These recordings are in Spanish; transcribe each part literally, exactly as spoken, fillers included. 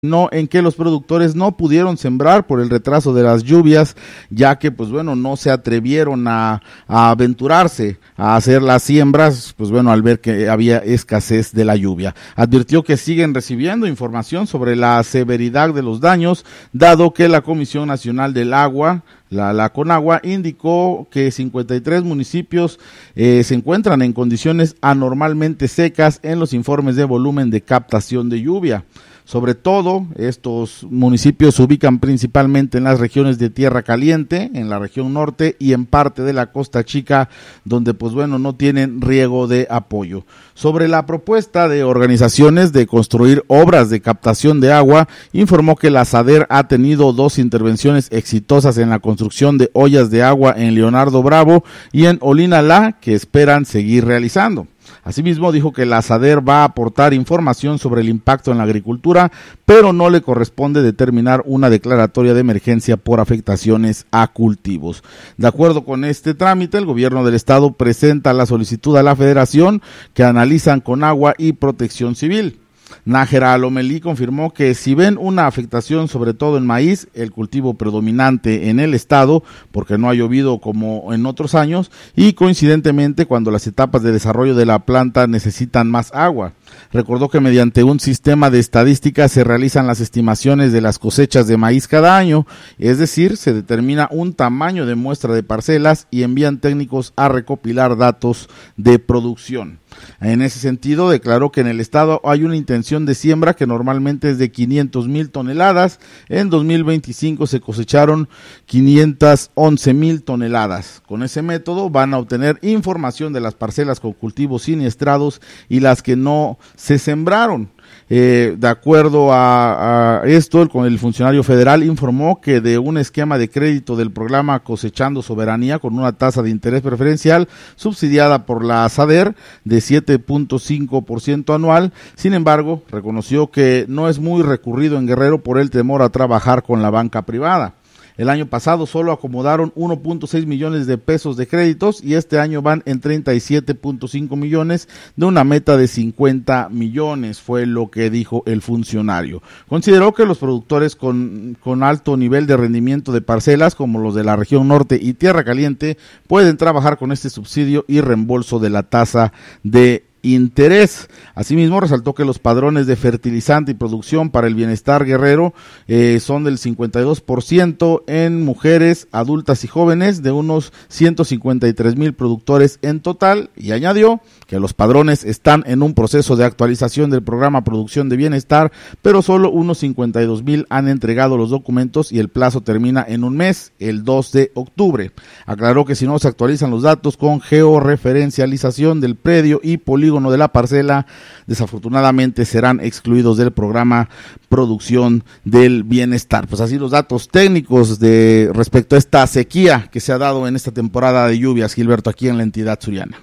no en que los productores no pudieron sembrar por el retraso de las lluvias, ya que pues bueno, no se atrevieron a, a aventurarse a hacer las siembras, pues bueno, al ver que había escasez de la lluvia. Advirtió que siguen recibiendo información sobre la severidad de los daños, dado que la Comisión Nacional del Agua, La, la Conagua, indicó que cincuenta y tres municipios eh, se encuentran en condiciones anormalmente secas en los informes de volumen de captación de lluvia. Sobre todo, estos municipios se ubican principalmente en las regiones de Tierra Caliente, en la región norte y en parte de la Costa Chica, donde pues bueno, no tienen riego de apoyo. Sobre la propuesta de organizaciones de construir obras de captación de agua, informó que la SADER ha tenido dos intervenciones exitosas en la construcción de ollas de agua en Leonardo Bravo y en Olinalá, que esperan seguir realizando. Asimismo, dijo que la SADER va a aportar información sobre el impacto en la agricultura, pero no le corresponde determinar una declaratoria de emergencia por afectaciones a cultivos. De acuerdo con este trámite, el gobierno del estado presenta la solicitud a la Federación, que analizan Conagua y Protección Civil. Nájera Lomelí confirmó que si ven una afectación sobre todo en maíz, el cultivo predominante en el estado, porque no ha llovido como en otros años, y coincidentemente cuando las etapas de desarrollo de la planta necesitan más agua. Recordó que mediante un sistema de estadística se realizan las estimaciones de las cosechas de maíz cada año, es decir, se determina un tamaño de muestra de parcelas y envían técnicos a recopilar datos de producción. En ese sentido, declaró que en el estado hay una intención de siembra que normalmente es de quinientas mil toneladas. En dos mil veinticinco se cosecharon quinientas once mil toneladas. Con ese método van a obtener información de las parcelas con cultivos siniestrados y las que no se sembraron. Eh, de acuerdo a, a esto, el, el funcionario federal informó que de un esquema de crédito del programa Cosechando Soberanía con una tasa de interés preferencial subsidiada por la SADER de siete punto cinco por ciento anual. Sin embargo, reconoció que no es muy recurrido en Guerrero por el temor a trabajar con la banca privada. El año pasado solo acomodaron uno punto seis millones de pesos de créditos y este año van en treinta y siete punto cinco millones de una meta de cincuenta millones, fue lo que dijo el funcionario. Consideró que los productores con, con alto nivel de rendimiento de parcelas, como los de la región norte y Tierra Caliente, pueden trabajar con este subsidio y reembolso de la tasa de interés. Asimismo, resaltó que los padrones de fertilizante y producción para el bienestar guerrero eh, son del cincuenta y dos por ciento en mujeres adultas y jóvenes, de unos ciento cincuenta y tres mil productores en total, y añadió que los padrones están en un proceso de actualización del programa Producción de Bienestar, pero solo unos cincuenta y dos mil han entregado los documentos y el plazo termina en un mes, el dos de octubre. Aclaró que si no se actualizan los datos con georreferencialización del predio y polígono de la parcela, desafortunadamente serán excluidos del programa Producción del Bienestar. Pues así los datos técnicos de respecto a esta sequía que se ha dado en esta temporada de lluvias, Gilberto, aquí en la entidad suriana.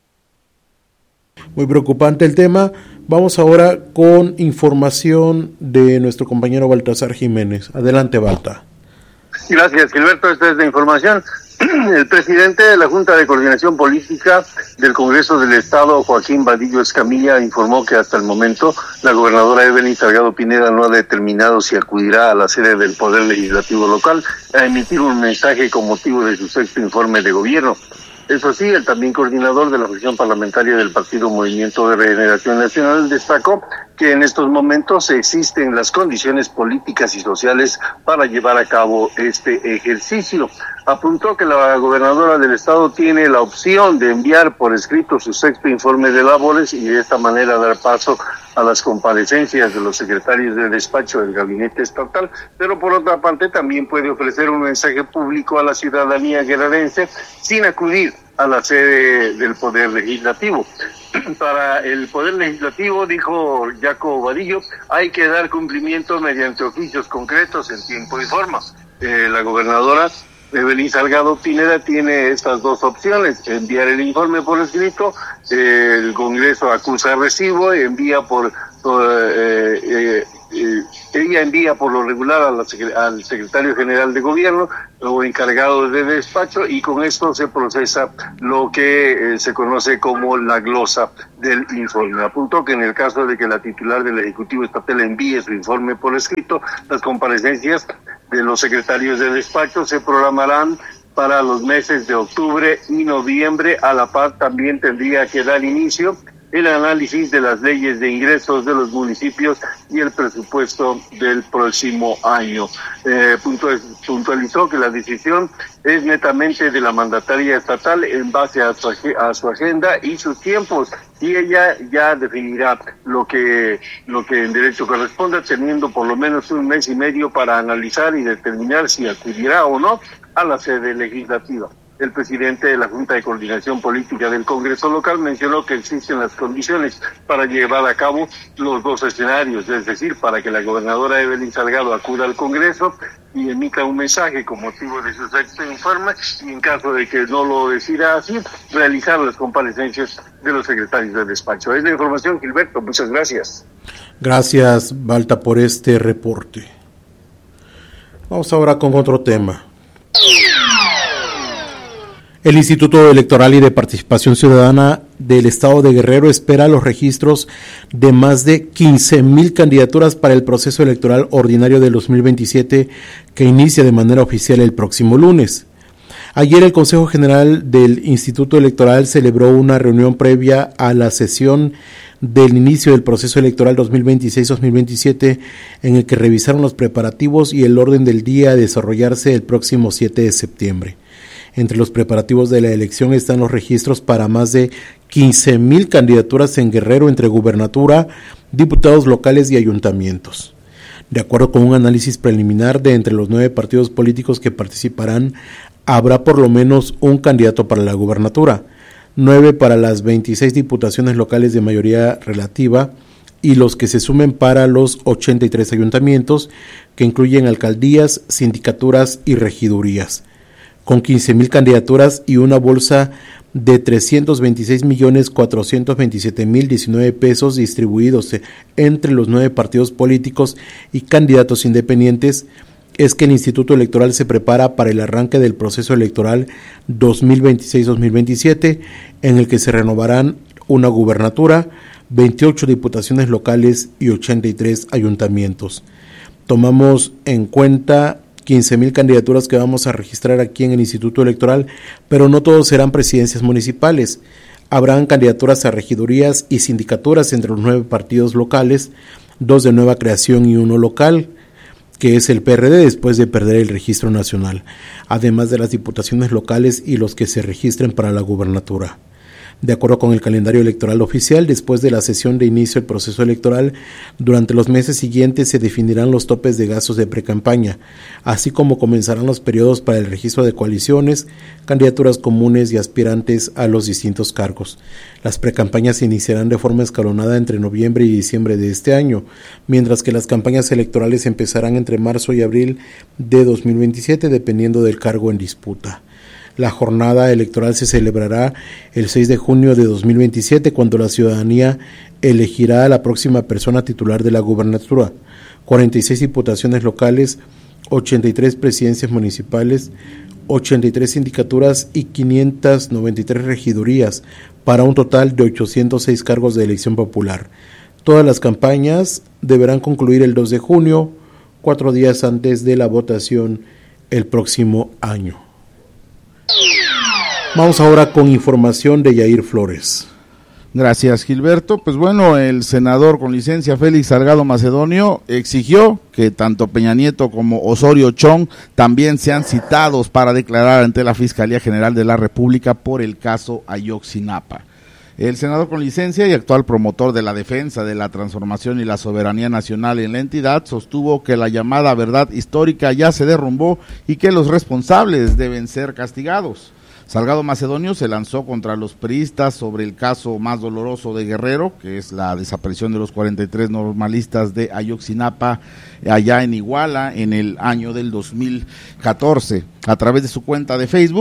Muy preocupante el tema. Vamos ahora con información de nuestro compañero Baltasar Jiménez. Adelante, Balta. Gracias, Gilberto. Esta es la información. El presidente de la Junta de Coordinación Política del Congreso del Estado, Joaquín Vadillo Escamilla, informó que hasta el momento la gobernadora Evelyn Salgado Pineda no ha determinado si acudirá a la sede del Poder Legislativo local a emitir un mensaje con motivo de su sexto informe de gobierno. Eso sí, el también coordinador de la fracción parlamentaria del Partido Movimiento de Regeneración Nacional destacó que en estos momentos existen las condiciones políticas y sociales para llevar a cabo este ejercicio. Apuntó que la gobernadora del estado tiene la opción de enviar por escrito su sexto informe de labores y de esta manera dar paso a las comparecencias de los secretarios de despacho del gabinete estatal, pero por otra parte también puede ofrecer un mensaje público a la ciudadanía guerrerense sin acudir a la sede del Poder Legislativo. Para el Poder Legislativo, dijo Jaco Vadillo, hay que dar cumplimiento mediante oficios concretos en tiempo y forma. Eh, la gobernadora Evelyn Salgado Pineda tiene estas dos opciones: enviar el informe por escrito, eh, el Congreso acusa recibo, envía por, por eh, eh, eh, ella envía por lo regular a la, al secretario general de gobierno o encargado de despacho, y con esto se procesa lo que eh, se conoce como la glosa del informe. Apuntó que en el caso de que la titular del Ejecutivo Estatal envíe su informe por escrito, las comparecencias de los secretarios de despacho se programarán para los meses de octubre y noviembre. A la par también tendría que dar inicio el análisis de las leyes de ingresos de los municipios y el presupuesto del próximo año. Eh, puntualizó que la decisión es netamente de la mandataria estatal en base a su, a su agenda y sus tiempos, y ella ya definirá lo que lo que en derecho corresponda, teniendo por lo menos un mes y medio para analizar y determinar si acudirá o no a la sede legislativa. El presidente de la Junta de Coordinación Política del Congreso local mencionó que existen las condiciones para llevar a cabo los dos escenarios, es decir, para que la gobernadora Evelyn Salgado acuda al Congreso y emita un mensaje con motivo de su sexto informe, y en caso de que no lo decida así, realizar las comparecencias de los secretarios del despacho. Es la información, Gilberto. Muchas gracias. Gracias, Balta, por este reporte. Vamos ahora con otro tema. El Instituto Electoral y de Participación Ciudadana del Estado de Guerrero espera los registros de más de quince mil candidaturas para el proceso electoral ordinario del dos mil veintisiete, que inicia de manera oficial el próximo lunes. Ayer el Consejo General del Instituto Electoral celebró una reunión previa a la sesión del inicio del proceso electoral dos mil veintiséis dos mil veintisiete, en el que revisaron los preparativos y el orden del día a desarrollarse el próximo siete de septiembre. Entre los preparativos de la elección están los registros para más de quince mil candidaturas en Guerrero entre gubernatura, diputados locales y ayuntamientos. De acuerdo con un análisis preliminar, de entre los nueve partidos políticos que participarán, habrá por lo menos un candidato para la gubernatura, nueve para las veintiséis diputaciones locales de mayoría relativa y los que se sumen para los ochenta y tres ayuntamientos, que incluyen alcaldías, sindicaturas y regidurías. Con quince mil candidaturas y una bolsa de trescientos veintiséis millones cuatrocientos veintisiete mil diecinueve pesos distribuidos entre los nueve partidos políticos y candidatos independientes, es que el Instituto Electoral se prepara para el arranque del proceso electoral dos mil veintiséis dos mil veintisiete, en el que se renovarán una gubernatura, veintiocho diputaciones locales y ochenta y tres ayuntamientos. Tomamos en cuenta quince mil candidaturas que vamos a registrar aquí en el Instituto Electoral, pero no todos serán presidencias municipales. Habrán candidaturas a regidurías y sindicaturas entre los nueve partidos locales, dos de nueva creación y uno local, que es el P R D después de perder el registro nacional, además de las diputaciones locales y los que se registren para la gubernatura. De acuerdo con el calendario electoral oficial, después de la sesión de inicio del proceso electoral, durante los meses siguientes se definirán los topes de gastos de precampaña, así como comenzarán los periodos para el registro de coaliciones, candidaturas comunes y aspirantes a los distintos cargos. Las precampañas se iniciarán de forma escalonada entre noviembre y diciembre de este año, mientras que las campañas electorales empezarán entre marzo y abril de dos mil veintisiete, dependiendo del cargo en disputa. La jornada electoral se celebrará el seis de junio de dos mil veintisiete, cuando la ciudadanía elegirá a la próxima persona titular de la gubernatura, cuarenta y seis diputaciones locales, ochenta y tres presidencias municipales, ochenta y tres sindicaturas y quinientas noventa y tres regidurías, para un total de ochocientos seis cargos de elección popular. Todas las campañas deberán concluir el dos de junio, cuatro días antes de la votación el próximo año. Vamos ahora con información de Yair Flores. Gracias, Gilberto. Pues bueno, el senador con licencia Félix Salgado Macedonio exigió que tanto Peña Nieto como Osorio Chong también sean citados para declarar ante la Fiscalía General de la República por el caso Ayotzinapa. El senador con licencia y actual promotor de la defensa de la transformación y la soberanía nacional en la entidad sostuvo que la llamada verdad histórica ya se derrumbó y que los responsables deben ser castigados. Salgado Macedonio se lanzó contra los priistas sobre el caso más doloroso de Guerrero, que es la desaparición de los cuarenta y tres normalistas de Ayotzinapa allá en Iguala en el año del dos mil catorce. A través de su cuenta de Facebook,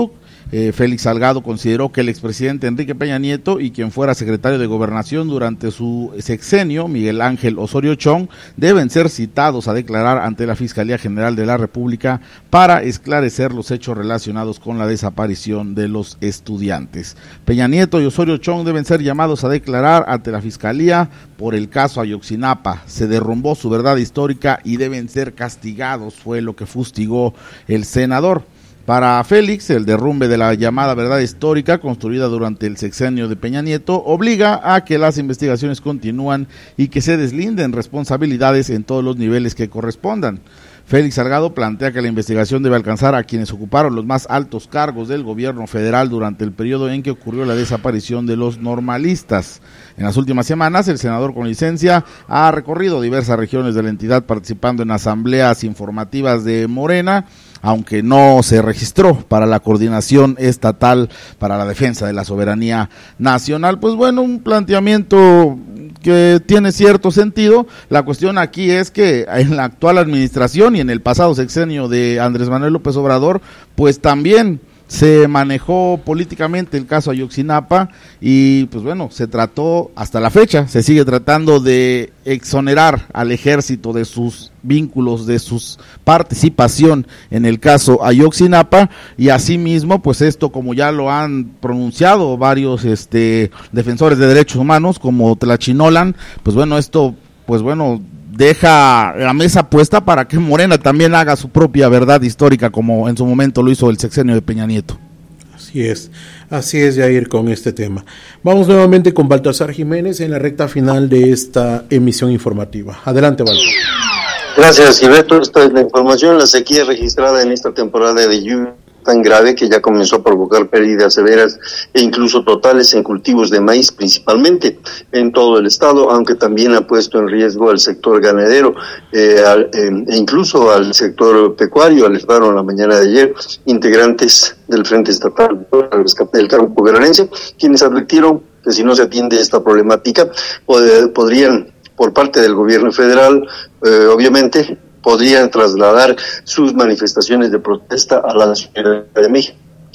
Eh, Félix Salgado consideró que el expresidente Enrique Peña Nieto y quien fuera secretario de Gobernación durante su sexenio, Miguel Ángel Osorio Chong, deben ser citados a declarar ante la Fiscalía General de la República para esclarecer los hechos relacionados con la desaparición de los estudiantes. Peña Nieto y Osorio Chong deben ser llamados a declarar ante la Fiscalía por el caso Ayotzinapa. Se derrumbó su verdad histórica y deben ser castigados, fue lo que fustigó el senador. Para Félix, el derrumbe de la llamada verdad histórica construida durante el sexenio de Peña Nieto obliga a que las investigaciones continúen y que se deslinden responsabilidades en todos los niveles que correspondan. Félix Salgado plantea que la investigación debe alcanzar a quienes ocuparon los más altos cargos del gobierno federal durante el periodo en que ocurrió la desaparición de los normalistas. En las últimas semanas, el senador con licencia ha recorrido diversas regiones de la entidad participando en asambleas informativas de Morena, aunque no se registró para la coordinación estatal para la defensa de la soberanía nacional. Pues bueno, un planteamiento que tiene cierto sentido. La cuestión aquí es que en la actual administración y en el pasado sexenio de Andrés Manuel López Obrador, pues también se manejó políticamente el caso Ayotzinapa y pues bueno, se trató hasta la fecha, se sigue tratando de exonerar al ejército de sus vínculos, de su participación en el caso Ayotzinapa, y asimismo pues esto, como ya lo han pronunciado varios este defensores de derechos humanos como Tlachinolan, pues bueno, esto pues bueno deja la mesa puesta para que Morena también haga su propia verdad histórica, como en su momento lo hizo el sexenio de Peña Nieto. Así es, así es, Jair, con este tema. Vamos nuevamente con Baltasar Jiménez en la recta final de esta emisión informativa. Adelante, Baltasar. Gracias, Gilberto. Esta es la información. La sequía registrada en esta temporada de lluvia tan grave que ya comenzó a provocar pérdidas severas e incluso totales en cultivos de maíz, principalmente en todo el estado, aunque también ha puesto en riesgo al sector ganadero eh, al, eh, e incluso al sector pecuario. Alertaron la mañana de ayer integrantes del Frente Estatal al Rescate del Campo Guerrerense, quienes advirtieron que si no se atiende esta problemática pod- podrían, por parte del gobierno federal, eh, obviamente, podrían trasladar sus manifestaciones de protesta a la Ciudad de México.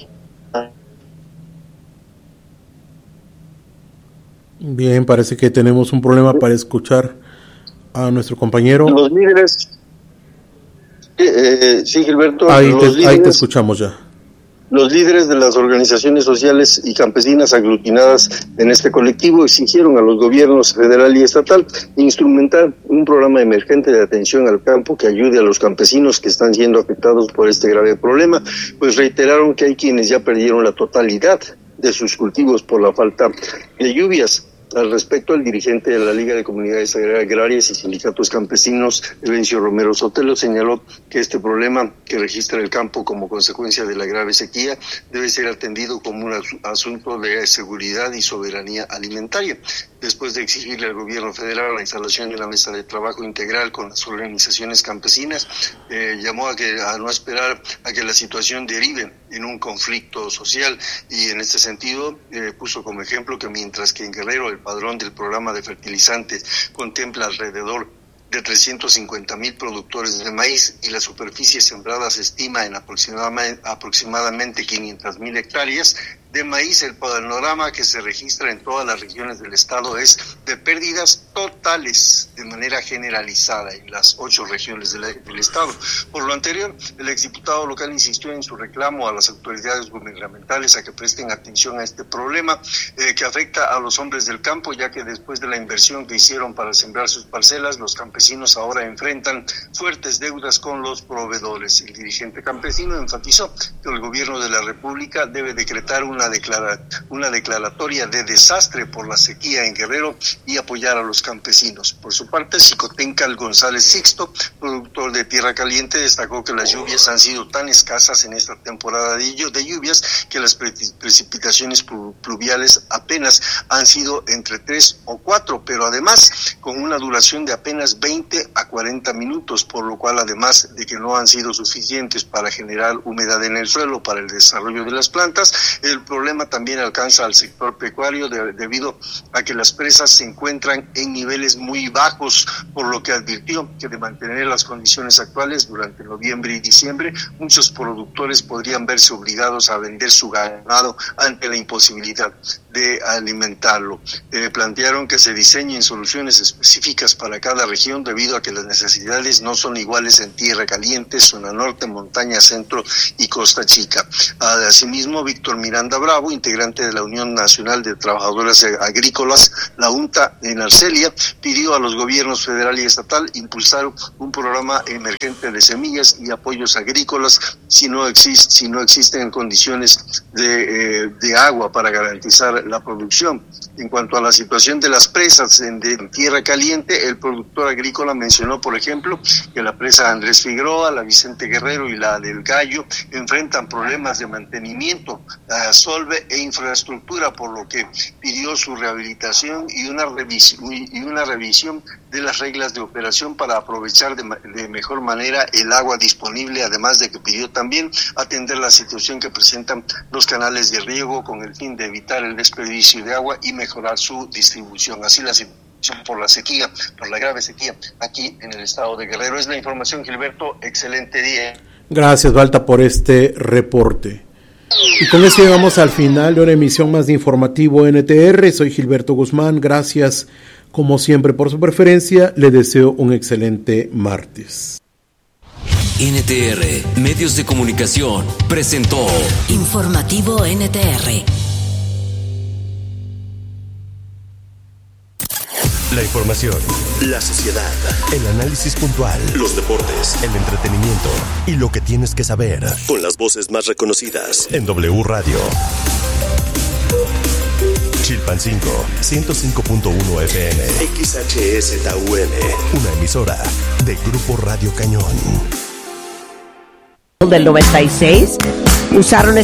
Bien, parece que tenemos un problema para escuchar a nuestro compañero. Los líderes, eh, eh, sí, Gilberto, ahí los te, líderes, ahí te escuchamos ya. Los líderes de las organizaciones sociales y campesinas aglutinadas en este colectivo exigieron a los gobiernos federal y estatal instrumentar un programa emergente de atención al campo que ayude a los campesinos que están siendo afectados por este grave problema, pues reiteraron que hay quienes ya perdieron la totalidad de sus cultivos por la falta de lluvias. Al respecto, el dirigente de la Liga de Comunidades Agrarias y Sindicatos Campesinos, Evencio Romero Sotelo, señaló que este problema que registra el campo como consecuencia de la grave sequía debe ser atendido como un asunto de seguridad y soberanía alimentaria. Después de exigirle al gobierno federal la instalación de una mesa de trabajo integral con las organizaciones campesinas, eh, llamó a que a no esperar a que la situación derive en un conflicto social, y en este sentido eh, puso como ejemplo que mientras que en Guerrero el padrón del programa de fertilizantes contempla alrededor de trescientos cincuenta mil productores de maíz y la superficie sembrada se estima en aproximadamente, aproximadamente quinientas mil hectáreas de maíz, el panorama que se registra en todas las regiones del estado es de pérdidas totales de manera generalizada en las ocho regiones del, del estado. Por lo anterior, el exdiputado local insistió en su reclamo a las autoridades gubernamentales a que presten atención a este problema eh, que afecta a los hombres del campo, ya que después de la inversión que hicieron para sembrar sus parcelas, los campesinos ahora enfrentan fuertes deudas con los proveedores. El dirigente campesino enfatizó que el gobierno de la República debe decretar una Una, declara, una declaratoria de desastre por la sequía en Guerrero y apoyar a los campesinos. Por su parte, Xicoténcal González Sixto, productor de Tierra Caliente, destacó que las lluvias han sido tan escasas en esta temporada de, de lluvias que las pre precipitaciones pluviales apenas han sido entre tres o cuatro, pero además con una duración de apenas veinte a cuarenta minutos, por lo cual, además de que no han sido suficientes para generar humedad en el suelo para el desarrollo de las plantas, el problema también alcanza al sector pecuario de, debido a que las presas se encuentran en niveles muy bajos, por lo que advirtió que de mantener las condiciones actuales durante noviembre y diciembre, muchos productores podrían verse obligados a vender su ganado ante la imposibilidad de alimentarlo. Eh, plantearon que se diseñen soluciones específicas para cada región debido a que las necesidades no son iguales en Tierra Caliente, Zona Norte, Montaña Centro y Costa Chica. Asimismo, Víctor Miranda Bravo, integrante de la Unión Nacional de Trabajadoras Agrícolas, la UNTA en Arcelia, pidió a los gobiernos federal y estatal impulsar un programa emergente de semillas y apoyos agrícolas si no existe, si no existen condiciones de, eh, de agua para garantizar la producción. En cuanto a la situación de las presas en, de, en Tierra Caliente, el productor agrícola mencionó, por ejemplo, que la presa Andrés Figueroa, la Vicente Guerrero y la del Gallo enfrentan problemas de mantenimiento, uh, solve e infraestructura, por lo que pidió su rehabilitación y una revisión, y una revisión de las reglas de operación para aprovechar de, de mejor manera el agua disponible, además de que pidió también atender la situación que presentan los canales de riego con el fin de evitar el desperdicio de agua y mejorar su distribución. Así la situación por la sequía, por la grave sequía aquí en el estado de Guerrero. Es la información, Gilberto. Excelente día. Gracias, Balta, por este reporte. Y con esto llegamos al final de una emisión más de Informativo N T R. Soy Gilberto Guzmán. Gracias, como siempre, por su preferencia. Le deseo un excelente martes. N T R, Medios de Comunicación, presentó Informativo N T R. La información, la sociedad, el análisis puntual, los deportes, el entretenimiento y lo que tienes que saber, con las voces más reconocidas en W Radio. Chilpancingo, ciento cinco punto uno F M, X H S T U M, una emisora de Grupo Radio Cañón. Del noventa y seis usaron